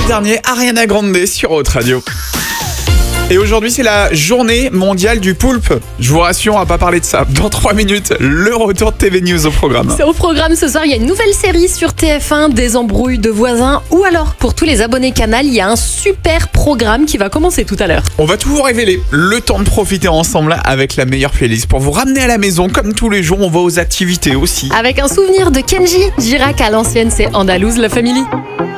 dernier, Ariana Grande sur Haute Radio. Et aujourd'hui, c'est la journée mondiale du poulpe. Je vous rassure, on va pas parler de ça. Dans 3 minutes, le retour de TV News au programme. Au programme ce soir, il y a une nouvelle série sur TF1, des embrouilles de voisins. Ou alors, pour tous les abonnés Canal, il y a un super programme qui va commencer tout à l'heure. On va tout vous révéler. Le temps de profiter ensemble avec la meilleure playlist. Pour vous ramener à la maison, comme tous les jours, on va aux activités aussi. Avec un souvenir de Kenji Girac à l'ancienne, c'est Andalouse la Family.